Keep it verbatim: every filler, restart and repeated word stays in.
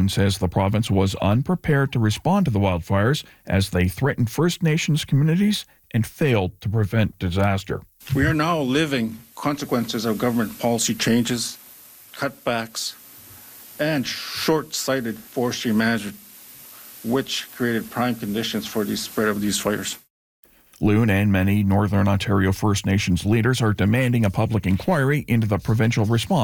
Loon says the province was unprepared to respond to the wildfires as they threatened First Nations communities and failed to prevent disaster. We are now living consequences of government policy changes, cutbacks, and short-sighted forestry management, which created prime conditions for the spread of these fires. Loon and many Northern Ontario First Nations leaders are demanding a public inquiry into the provincial response